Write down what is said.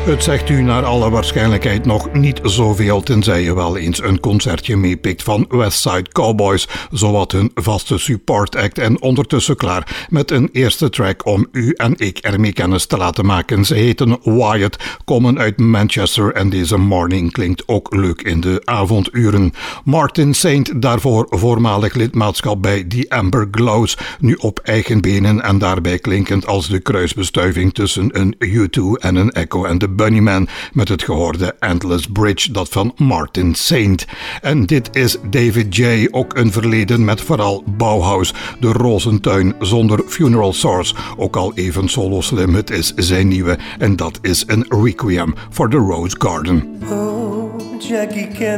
Het zegt u naar alle waarschijnlijkheid nog niet zoveel, tenzij je wel eens een concertje meepikt van Westside Cowboys, zowat hun vaste support act, en ondertussen klaar met een eerste track om u en ik ermee kennis te laten maken. Ze heten Wyatt, komen uit Manchester en deze Morning klinkt ook leuk in de avonduren. Martin Saint, daarvoor voormalig lidmaatschap bij The Amber Glows, nu op eigen benen en daarbij klinkend als de kruisbestuiving tussen een U2 en een Echo en de Bunnymen, met het gehoorde Endless Bridge, dat van Martin Saint. En dit is David J., ook een verleden met vooral Bauhaus, de Rozentuin zonder Funeral Source, ook al even solo slim, het is zijn nieuwe en dat is een Requiem for the Rose Garden. Oh, Jackie, can